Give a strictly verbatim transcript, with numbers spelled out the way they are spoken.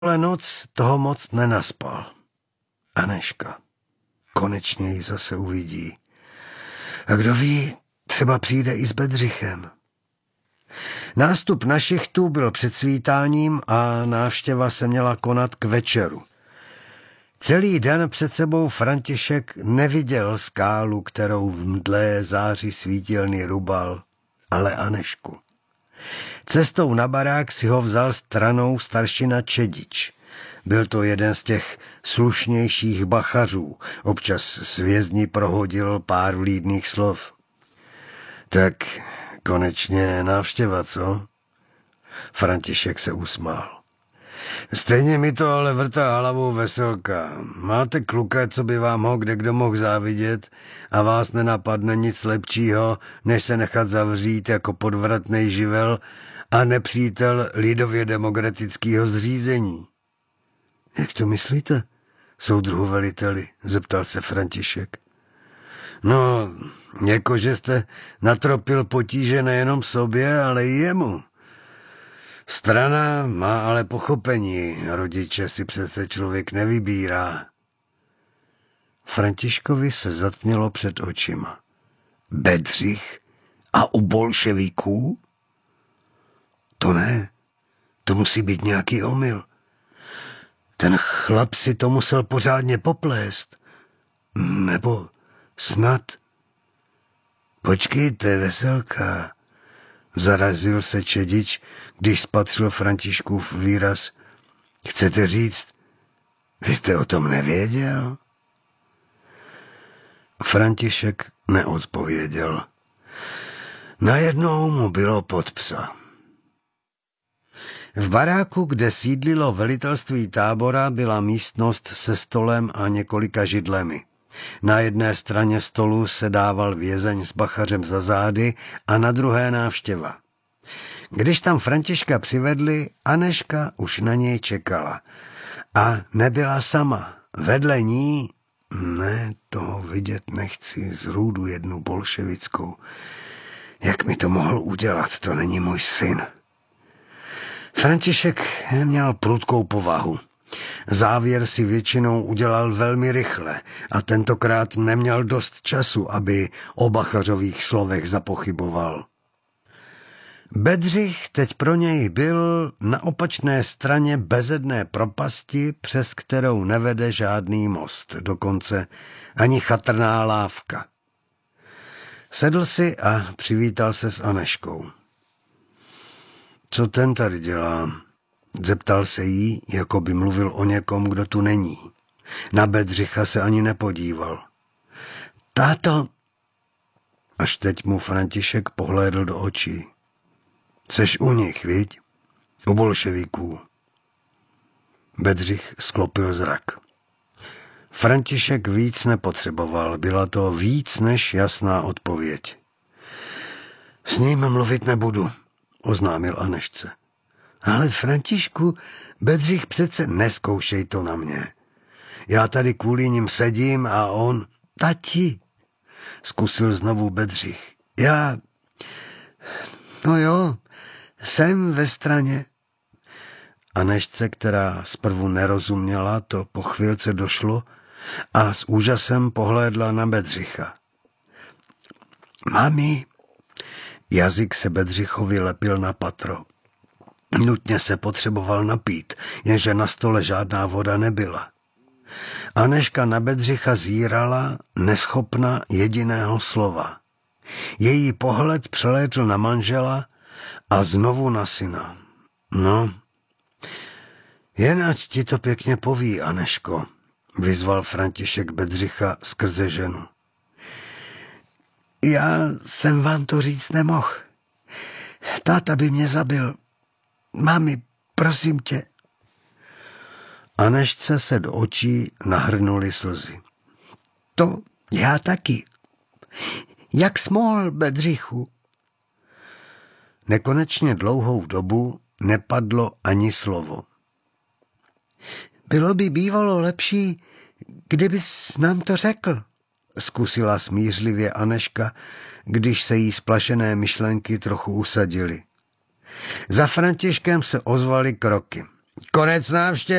Ale noc toho moc nenaspal. Anežka. Konečně ji zase uvidí. A kdo ví, třeba přijde i s Bedřichem. Nástup na šichtu byl před svítáním a návštěva se měla konat k večeru. Celý den před sebou František neviděl skálu, kterou v mdlé záři svítilny rubal, ale Anežku. Cestou na barák si ho vzal stranou staršina Čedič. Byl to jeden z těch slušnějších bachařů. Občas s vězni prohodil pár vlídných slov. Tak konečně návštěva, co? František se usmál. Stejně mi to ale vrtá hlavou Veselka. Máte kluka, co by vám ho kdekdo mohl závidět a vás nenapadne nic lepšího, než se nechat zavřít jako podvratnej živel a nepřítel lidově demokratického zřízení. Jak to myslíte, soudruhu veliteli? Zeptal se František. No, jako že jste natropil potíže nejenom sobě, ale i jemu. Strana má ale pochopení, rodiče si přece člověk nevybírá. Františkovi se zatmělo před očima. Bedřich a u bolševiků? To ne, to musí být nějaký omyl. Ten chlap si to musel pořádně poplést. Nebo snad... Počkejte, Veselka, zarazil se Čedič, když spatřil Františkův výraz. Chcete říct, vy jste o tom nevěděl? František neodpověděl. Najednou mu bylo pod psa. V baráku, kde sídlilo velitelství tábora, byla místnost se stolem a několika židlemi. Na jedné straně stolu sedával vězeň s bachařem za zády a na druhé návštěva. Když tam Františka přivedli, Anežka už na něj čekala. A nebyla sama. Vedle ní, ne, toho vidět nechci, zrůdu jednu bolševickou. Jak mi to mohl udělat, to není můj syn. František měl prudkou povahu. Závěr si většinou udělal velmi rychle a tentokrát neměl dost času, aby o bachařových slovech zapochyboval. Bedřich teď pro něj byl na opačné straně bezedné propasti, přes kterou nevede žádný most, dokonce ani chatrná lávka. Sedl si a přivítal se s Anežkou. Co ten tady dělá? Zeptal se jí, jako by mluvil o někom, kdo tu není. Na Bedřicha se ani nepodíval. Táto... Až teď mu František pohlédl do očí. Seš u nich, viď? U bolševiků. Bedřich sklopil zrak. František víc nepotřeboval, byla to víc než jasná odpověď. S ním mluvit nebudu, oznámil Anežce. Ale Františku, Bedřich přece neskoušej to na mě. Já tady kvůli ním sedím a on... Tati, zkusil znovu Bedřich. Já... No jo, jsem ve straně. Anežce, která zprvu nerozuměla, to po chvilce došlo a s úžasem pohlédla na Bedřicha. Mami, jazyk se Bedřichovi lepil na patro. Nutně se potřeboval napít, jenže na stole žádná voda nebyla. Anežka na Bedřicha zírala, neschopna jediného slova. Její pohled přelétl na manžela a znovu na syna. No, jen ať ti to pěkně poví, Anežko, vyzval František Bedřicha skrze ženu. Já jsem vám to říct nemohl. Táta by mě zabil. Mami, prosím tě. Anežce se do očí nahrnuly slzy. To já taky. Jak smohl, Bedřichu? Nekonečně dlouhou dobu nepadlo ani slovo. Bylo by bývalo lepší, kdybys nám to řekl, zkusila smířlivě Anežka, když se jí splašené myšlenky trochu usadily. Za Františkem se ozvaly kroky. Konec návštěvy.